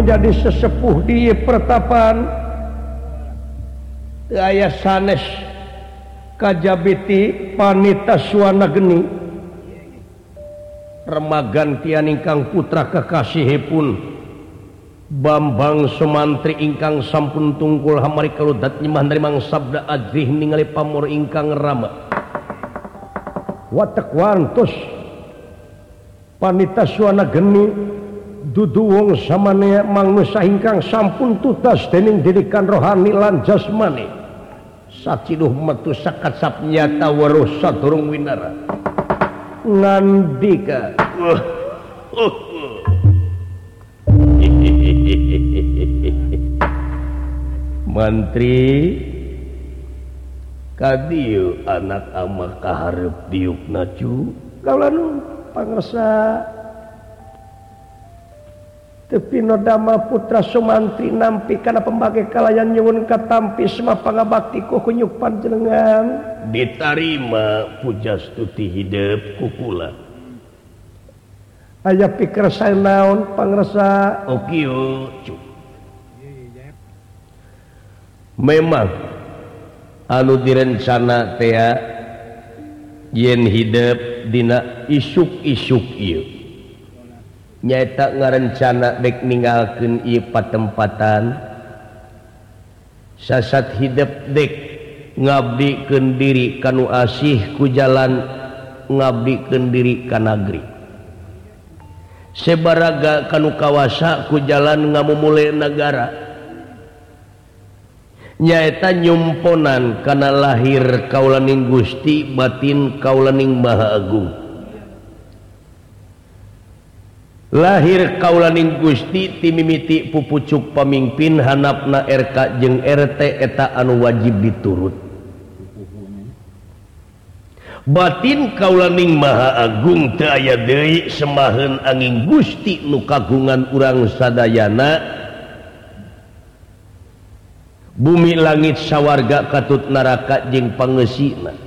menjadi sesepuh di pertapan aya sanes kajabiti panita suwana geni remagan tian ingkang putra kekasihipun Bambang Sumantri ingkang sampun tungkul hamari kaludat nyemah narimang sabda ajrih ningali pamor ingkang rama watek wantos panita suwana geni dudu wong samane mangnusa ingkang sampun tutas dening didikan rohani lan jasmani saciduh metu sakat sap nyata weruh sadurung winara ngandika Mantri kadieu anak ama kaharep diukna cu kaulanu pangresa tepi nodama putra Sumantri nampi kana pembage kalayan nyuwun katampi semua pangabakti ku kunyuk panjenengan ditarima pujastuti hidup kukula aya pikir saya naon pangresa okiu cu memang anu direncana teh yen hidup dina isuk-isuk ieu nyaeta ngarencana dek ninggalkeun ieu patempatan sasat hidup dek ngabdikeun diri kanu asih ku jalan ngabdikeun diri ka nagri sebaraga kanu kawasa ku jalan ngamumule nagara nyaeta nyumponan kana lahir kaulaning Gusti batin kaulaning Maha Agung lahir kaulaning Gusti ti mimiti pupucuk pamimpin hanapna RK jeung RT eta anu wajib diturut batin kaulaning Maha Agung teu aya deui semaheun angin Gusti nu kagungan urang sadayana bumi langit sawarga katut naraka jeung pangeusina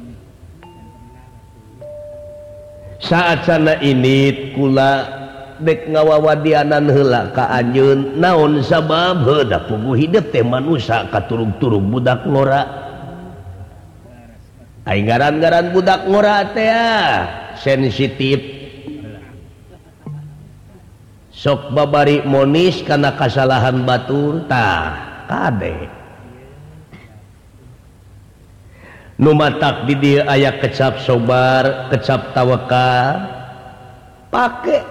saat sana ini kula dek ngawawadianan heula ka anjeun naon sabab heuda puguh hidup teh manusia katurug-turug budak ngora ai ngaran-ngaran budak ngora teh sensitif sok babari monis kana kasalahan batur tah kade nu matak di dieu aya kecap sobar kecap tawakal pake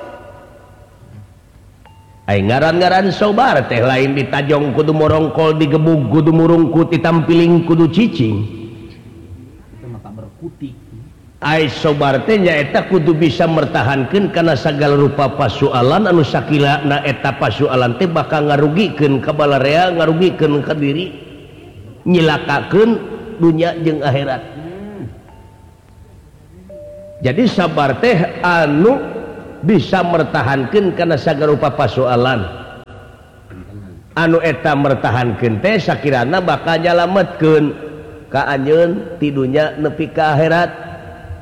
ai ngaran-ngaran sobar teh lain ditajong kudu morongkol digebug kudu murungku ditampiling kudu cicing itu maka berkutik ai sobar teh nyaeta kudu bisa mertahankeun kana sagala rupa pasualan anu sakilana eta pasualan teh bakal ngarugikeun ka balarea ngarugikeun ka diri nyilakakeun dunya jeung akhirat jadi sabar teh anu bisa mertahankeun kana sagala rupa pasualan anu eta mertahankeun teh sakirana bakal nyalametkeun ka anjeun ti dunya nepi ka akhirat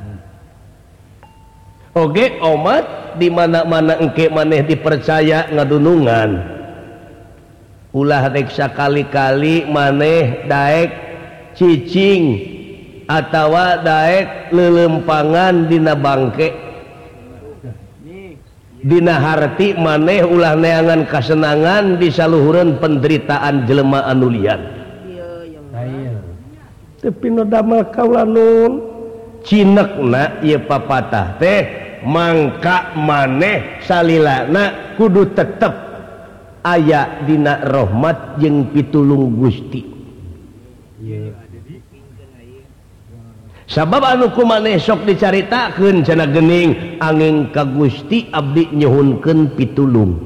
oge omat di mana-mana engke maneh dipercaya ngadunungan ulah dek sakali-kali maneh daek cicing atawa daek lelempangan dina bangke dina harti maneh ulah neangan kasenangan di saluhureun penderitaan jelema anu lian tapi nu damel kaulanun cinekna ieu papatah teh mangka maneh salilana kudu tetep aya dina rahmat jeung pitulung Gusti sabab anu ku maneh sok dicaritakeun cenah geuning angin ka Gusti abdi nyuhunkeun pitulung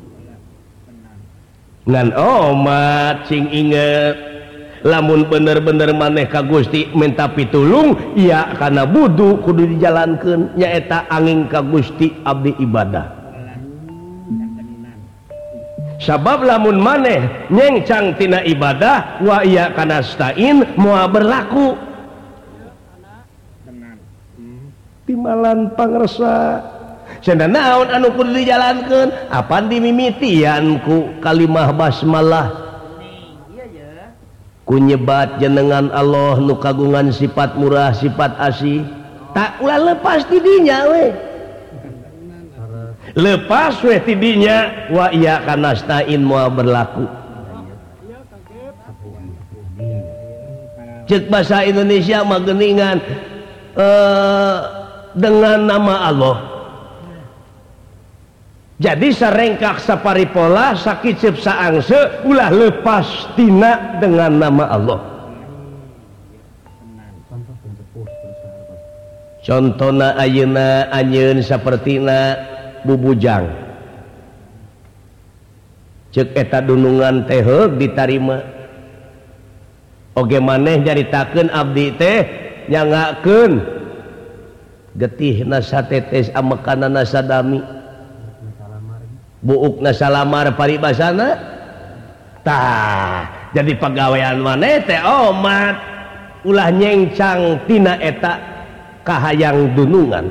ngan omat sing inget lamun bener-bener maneh ka Gusti minta pitulung iya kana budu kudu dijalankeun nyaeta angin ka Gusti abdi ibadah sabab lamun maneh nyengcang tina ibadah wa iya kana stain moal berlaku timalan pangresa cenah naon anu kudu dijalankeun apa dimimitianku kalimah basmalah ku nyebat jenengan Allah nu kagungan sifat murah sifat asih tak ulah lepas ti dinya we lepas we ti dinya wa iya kanastain moal berlaku cek bahasa Indonesia mah geuningan dengan nama Allah. Jadi sarengkak saparipola sakicep saangse ulah lepas tina dengan nama Allah. Contohna ayeuna anjeun sapertina bubujang. Cek eta dunungan teh heug ditarima. Oge maneh nyaritakeun abdi teh nyangakeun getihna satetes amekanana sadami buukna salamar paribasana tah jadi pagawean maneh teh omat ulah nyencang tina eta kahayang dunungan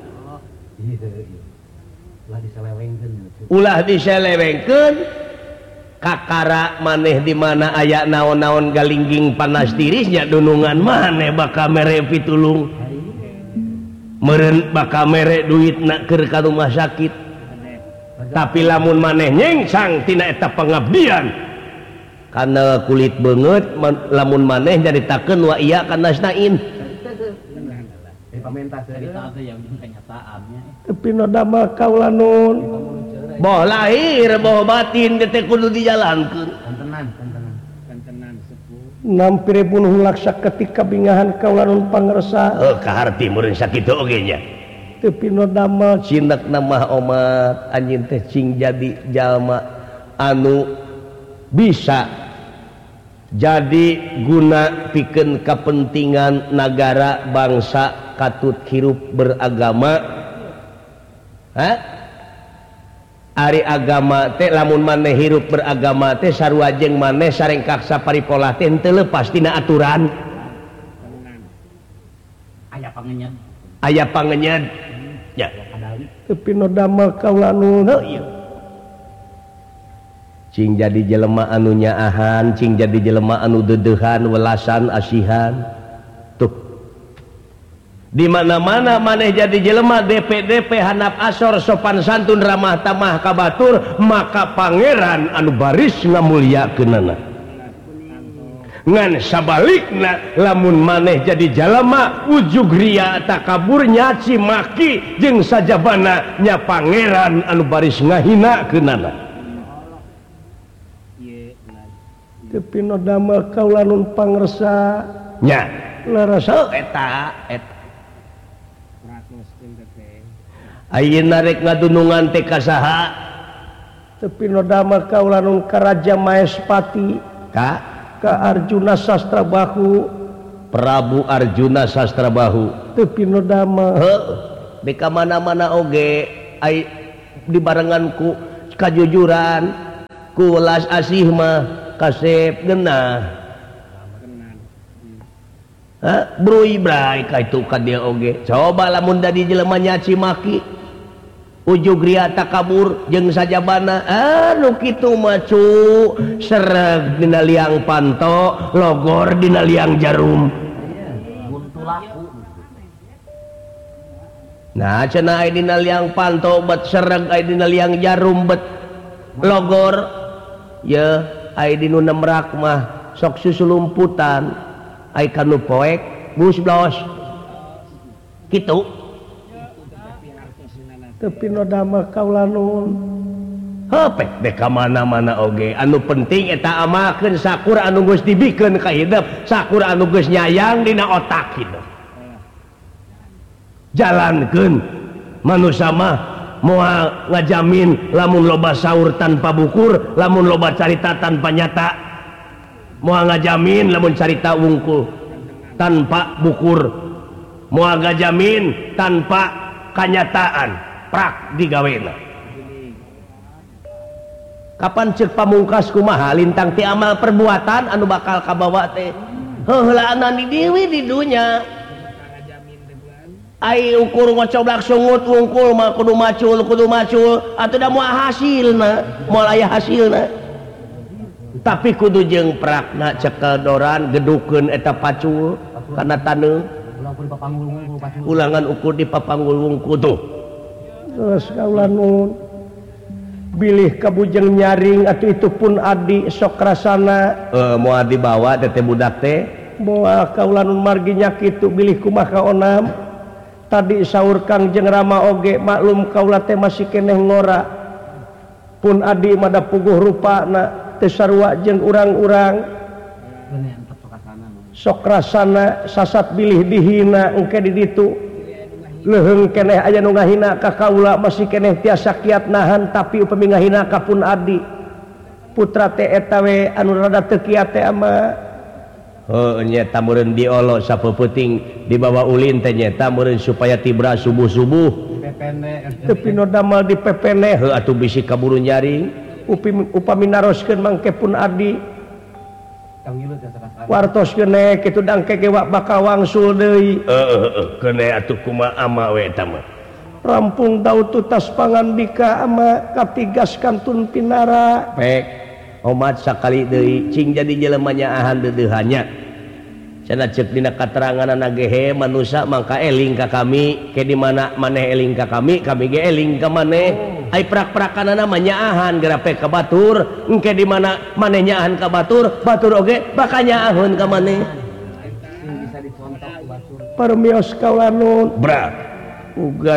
ulah diselewengkeun kakara maneh di mana aya naon-naon galingging panas tirisnya dunungan maneh bakal mere pitulung meureun bakal mere duitna keur ka rumah sakit tapi lamun maneh nyengsang tina eta pangabdian kana kulit beungeut lamun maneh nyaritakeun wa iya kana nastain pamentah cerita teh yang kenyataannya tapi no damel kaula nun boh lahir boh batin teh kudu dijalankeun kantenan sepuh nampir pun laksa ketika bingahan kaula nun pangresa kaharti meureun sakitu oge nya tapi no damel cindekna mah omat anjeun teh cing jadi jalma anu bisa jadi guna pikeun kepentingan negara bangsa katut hirup beragama ari agama teh lamun maneh hirup beragama teh sarua jeung maneh sarengkak saparipola teh henteu lepas tina aturan aya pangenyed nya tapi no damel kaula nu ieu cing jadi jelema anu nyaahan cing jadi jelema anu deudeuhan welasan asihan tuh di mana-mana maneh jadi jelema DP handap asor sopan santun ramah tamah kabatur maka pangeran anu baris ngamulyakeunana ngan sabalikna lamun maneh jadi jalema ujug ria takabur nyaci maki jeung sajabana nya pangeran anu baris ngahinakeunana tapi no damel kaula nun pangresa nya larasa eta ayeuna rek ngadunungan teh ka saha tapi no damel kaula nun ka Raja Maespati ka Arjuna Sastrabahu Prabu Arjuna Sastrabahu tapi no damel di ka mana-mana oge ai dibarengan ku kajujuran ku welas asih mah kasep genah brui brai ka itu ka dia oge coba lamun jadi jelema nyaci maki ujug ria takabur jeung sajabana anu kitu mah cu sereg dina liang panto logor dina liang jarum buntu laku nah cenah aya dina liang panto bet sereg aya dina liang jarum bet logor ya aya dinu nemrak mah sok susulumputan aya kanu poek busblos kitu tapi no damel kaula nun heupe dek ka mana-mana oge anu penting eta amalkeun sakur anu geus dibikeun ka hidup sakur anu geus nyayang dina otak hidup jalankeun manusia mah moal ngajamin lamun loba saur tanpa bukur lamun loba carita tanpa nyata moal ngajamin lamun carita wungkul tanpa bukur moal ngajamin tanpa kanyataan prak digawena kapan cek pamungkas kumaha lintang ti amal perbuatan anu bakal kabawa teh heulana di deui di dunya ukur ngocoblak sungut wungkul mah kudu macul atuh da moal hasilna moal aya hasilna tapi kudu jeung prakna cekel doran gedukeun eta pacul kana taneuh ulangan ukur di papanggul wungkul tuh geus kaula nuhun bilih ka bujeng nyaring atuh itu pun adi sok rasana moal dibawa teh budak teh moal kaula nun margi nya kitu bilih kumaha onam tadi saur Kang jeung Rama oge maklum kaula teh masih keneh ngora pun adi mada puguh rupana teu sarua jeung urang-urang sok rasana sasat bilih dihina engke di ditu leheung keneh aya nu ngahina ka kaula masih keneh tiasa kiat nahan tapi upami ngahina ka pun adi putra teh eta we anu rada teu kiat teh ama nyata meureun diolo sapeuting dibawa ulin teh nyata meureun supaya tibra subuh-subuh teu pino damal dipepene heuh atuh bisi kaburu nyaring upami naroskeun mangke pun adi wartos keneh kitu dangke ge bakal wangsul deui keneh atuh kumaha ama we eta mah rampung daud tutas pangandika ama katigas kantun pinara pek omat sakali deui cing jadi jelema nyaahan deudeuhannya cenah ceuk dina kateranganna ge manusia mangka eling ka kami ke di mana maneh eling ka kami ge eling ka maneh ai prak-prakanana mah nyaahan gerape ka batur engke di mana maneh nyaahan ka batur oge bakal nyaahun ka maneh permios kawanun bra ugan